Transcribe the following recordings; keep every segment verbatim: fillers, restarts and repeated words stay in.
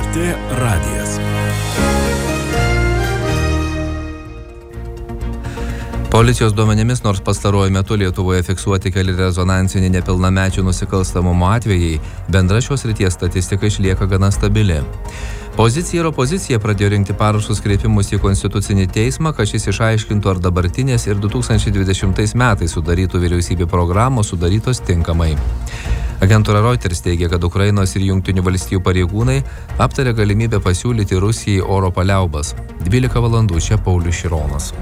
T radijas. Policijos duomenimis, nors pastaruoju metu Lietuvoje fiksuoti keli rezonansiniai nepilnamečių nusikalstamumo atvejai, bendra šios srities statistika išlieka gana stabili. Pozicija ir opozicija pradėjo rinkti parašus kreipimus į Konstitucinį teismą, kad šis išaiškintų, ar dabartinės ir du tūkstančiai dvidešimtais metais sudarytų vyriausybė programos sudarytos tinkamai. Agentūra Reuters teigia, kad Ukrainos ir Jungtinių valstijų pareigūnai aptarė galimybę pasiūlyti Rusijai oro paliaubas. dvylika valandų, čia Paulius Šironas.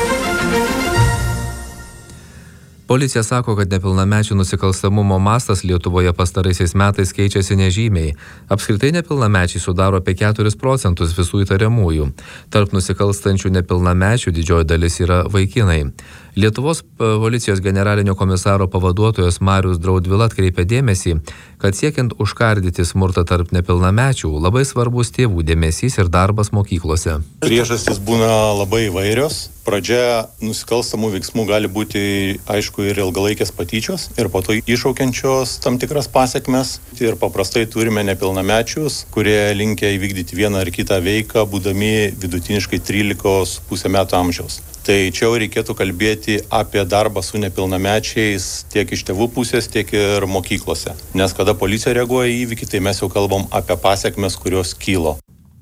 Policija sako, kad nepilnamečių nusikalstamumo mastas Lietuvoje pastaraisiais metais keičiasi nežymiai. Apskritai nepilnamečiai sudaro apie keturis procentus visų įtariamųjų. Tarp nusikalstančių nepilnamečių didžioji dalis yra vaikinai. Lietuvos policijos generalinio komisaro pavaduotojas Marius Draudvila atkreipė dėmesį, kad siekiant užkardyti smurtą tarp nepilnamečių, labai svarbus tėvų dėmesys ir darbas mokyklose. Priežastys būna labai įvairios. Pradžia nusikalstamų veiksmų gali būti, aišku, ir ilgalaikės patyčios, ir po to iššaukiančios tam tikras pasiekmes. Ir paprastai turime nepilnamečius, kurie linkę įvykdyti vieną ar kitą veiką, būdami vidutiniškai trylikos su pusė metų amžiaus. Tai čia jau reikėtų kalbėti apie darbą su nepilnamečiais tiek iš tėvų pusės, tiek ir mokyklose. Nes kada policija reaguoja į įvykį, tai mes jau kalbam apie pasiekmes, kurios kylo.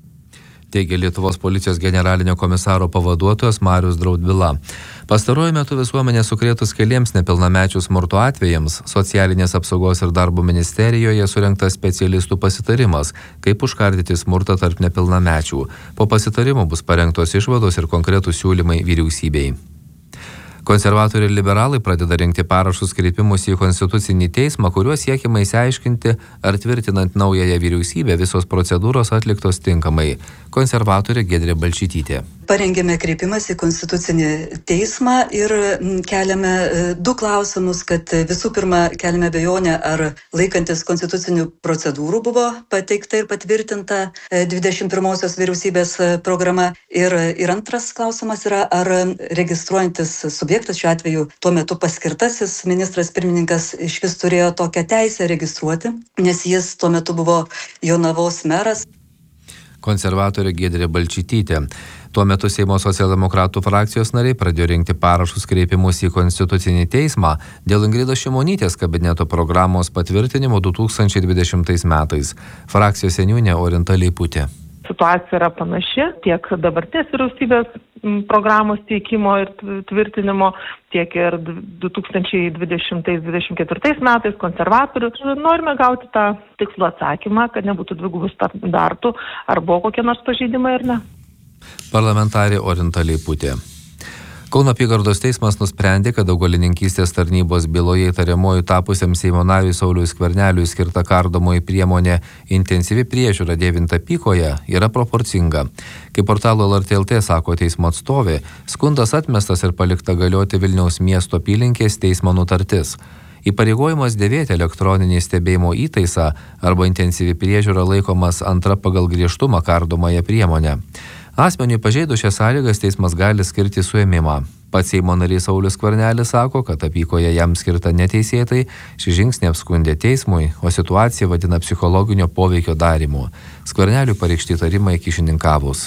Teigia Lietuvos policijos generalinio komisaro pavaduotojas Marius Draudvila. Pastaruoju metu visuomenė sukrėtus keliems nepilnamečių smurto atvejams, Socialinės apsaugos ir darbo ministerijoje surengtas specialistų pasitarimas, kaip užkardyti smurtą tarp nepilnamečių. Po pasitarimo bus parengtos išvados ir konkretūs siūlymai vyriausybei. Konservatoriai ir liberalai pradeda rinkti parašus kreipimus į Konstitucinį teismą, kuriuo siekiama išsiaiškinti, ar tvirtinant naująją vyriausybę visos procedūros atliktos tinkamai. Konservatorė Giedrė Balčytytė. Parengėme kreipimas į Konstitucinį teismą ir keliame du klausimus, kad visų pirma keliame abejonę, ar laikantis konstitucinių procedūrų buvo pateikta ir patvirtinta dvidešimt pirmosios vyriausybės programa. Ir, ir antras klausimas yra, ar registruojantis subjektas, šiuo atveju tuo metu paskirtasis ministras pirmininkas, iš vis turėjo tokią teisę registruoti, nes jis tuo metu buvo Jonavos meras. Konservatorė Giedrė Balčytytė. Tuo metu Seimo socialdemokratų frakcijos nariai pradėjo rinkti parašus kreipimus į Konstitucinį teismą dėl Ingridos Šimonytės kabineto programos patvirtinimo du tūkstančiai dvidešimtais metais. Frakcijos seniūnė Orinta Leiputė. Situacija yra panaši tiek dabartinės vyriausybės programos teikimo ir tvirtinimo, tiek ir du tūkstančiai dvidešimtais dvidešimt ketvirtais metais konservatorių. Norime gauti tą tikslų atsakymą, kad nebūtų dvigubų standartų, ar buvo kokie nors pažeidimai ar ne. Parlamentarė Orinta Leiputė. Kauno apygardos teismas nusprendė, kad augalininkystės tarnybos byloje įtariamuoju tapusiam Seimo nariui Sauliui Skverneliui skirta kardomoji priemonė intensyvi priežiūra dėvint apykoje yra proporcinga. Kaip portalo L R T L T sako teismo atstovė, skundas atmestas ir palikta galioti Vilniaus miesto apylinkės teismo nutartis. Įpareigojimas dėvėti elektroninį stebėjimo įtaisą arba intensyvi priežiūra laikomas antra pagal griežtumą kardomąją priemonę. Asmeniui pažeidus šias sąlygas teismas gali skirti suėmimą. Pats Seimo narys Saulius Skvernelis sako, kad apykoje jam skirta neteisėtai, šį žingsnį apskundė teismui, o situaciją vadina psichologinio poveikio darymu. Skverneliui pareikšti įtarimai kyšininkavus.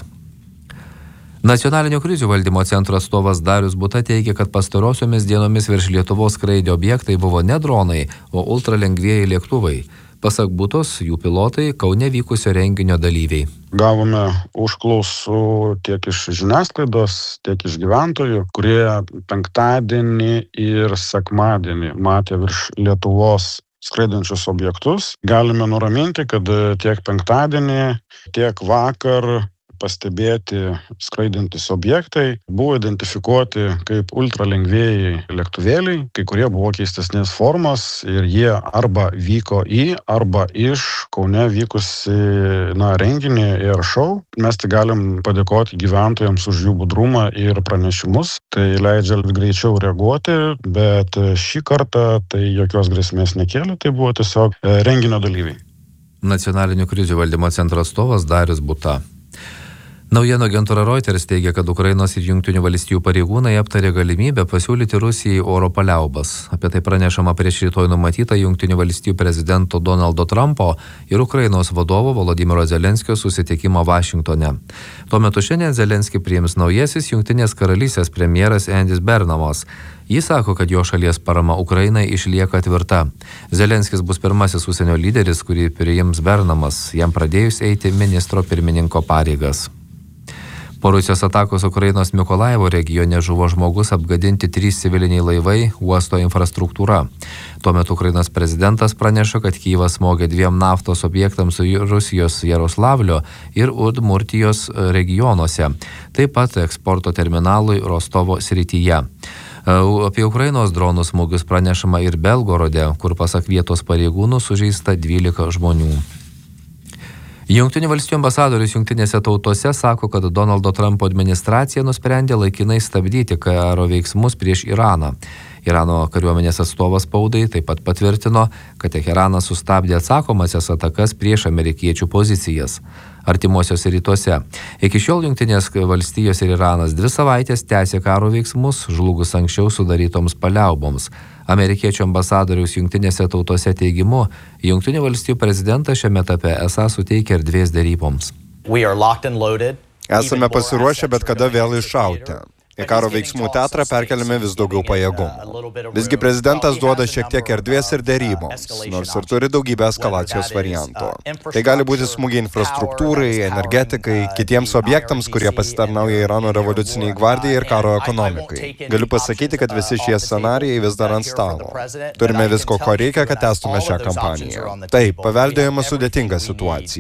Nacionalinio krizių valdymo centro atstovas Darius Buta teigia, kad pastarosiomis dienomis virš Lietuvos skraidė objektai buvo ne dronai, o ultralengvieji lėktuvai. Pasak Butos, jų pilotai Kaune vykusio renginio dalyviai. Gavome užklausų tiek iš žiniasklaidos, tiek iš gyventojų, kurie penktadienį ir sekmadienį matė virš Lietuvos skraidančius objektus. Galime nuraminti, kad tiek penktadienį, tiek vakar pastebėti skraidantys objektai buvo identifikuoti kaip ultralengvieji lėktuvėliai, kai kurie buvo keistesnės formos ir jie arba vyko į, arba iš Kaune vykusi na, renginį ir šou. Mes tai galim padėkoti gyventojams už jų budrumą ir pranešimus. Tai leidžia greičiau reaguoti, bet šį kartą tai jokios grėsmės nekėlė, tai buvo tiesiog renginio dalyviai. Nacionalinių krizių valdymo centro atstovas Darius Buta. Naujienų agentūra Reuters teigia, kad Ukrainos ir Jungtinių valstijų pareigūnai aptarė galimybę pasiūlyti Rusijai oro paliaubas. Apie tai pranešama prieš rytoj numatytą Jungtinių valstijų prezidento Donaldo Trumpo ir Ukrainos vadovo Volodymyro Zelenskio susitikimą Vašingtone. Tuo metu šiandien Zelenskį priims naujasis Jungtinės karalystės premjeras Andys Bernamas. Jis sako, kad jo šalies parama Ukrainai išlieka tvirta. Zelenskis bus pirmasis užsienio lyderis, kurį priims Bernamas, jam pradėjus eiti ministro pirmininko pareigas. Po Rusijos atakos Ukrainos Mykolaivo regione žuvo žmogus, apgadinti trys civiliniai laivai, uosto infrastruktūra. Tuo metu Ukrainos prezidentas praneša, kad Kyjivas smogė dviem naftos objektams Rusijos Jaroslavlio ir Udmurtijos regionuose, taip pat eksporto terminalui Rostovo srityje. Apie Ukrainos dronų smūgius pranešama ir Belgorode, kur pasak vietos pareigūnų sužeista dvylika žmonių. Jungtinių valstijų ambasadorius Jungtinėse tautose sako, kad Donaldo Trumpo administracija nusprendė laikinai stabdyti karo veiksmus prieš Iraną. Irano kariuomenės atstovas spaudai taip pat patvirtino, kad Teheranas sustabdė atsakomasias atakas prieš amerikiečių pozicijas artimuosiuose rytuose. Iki šiol Jungtinės valstijos ir Iranas dvi savaitės tęsė karo veiksmus, žlugus anksčiau sudarytoms paliauboms. Amerikiečių ambasadoriaus Jungtinėse tautose teigimu, Jungtinių valstijų prezidentas šiame etape esą suteikia erdvės deryboms. Esame pasiruošę bet kada vėl iššauti. Į karo veiksmų teatrą perkeliame vis daugiau pajėgumų. Visgi prezidentas duoda šiek tiek erdvės ir deryboms, nors ir turi daugybę eskalacijos variantų. Tai gali būti smūgiai infrastruktūrai, energetikai, kitiems objektams, kurie pasitarnauja Irano revoliuciniai gvardijai ir karo ekonomikai. Galiu pasakyti, kad visi šie scenarijai vis dar ant stalo. Turime visko, ko reikia, kad tęstume šią kampaniją. Taip, paveldėjome sudėtingą situaciją.